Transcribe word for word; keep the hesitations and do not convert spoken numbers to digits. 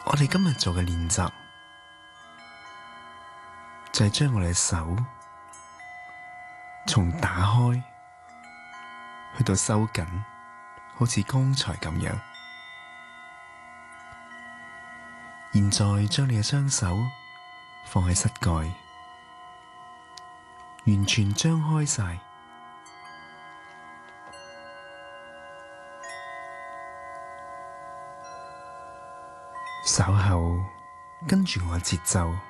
我哋今日做嘅練習就係將我哋嘅手從打開去到收緊，好似剛才咁樣。現在將你嘅雙手放喺膝蓋，完全張開晒。稍後跟住我嘅節奏，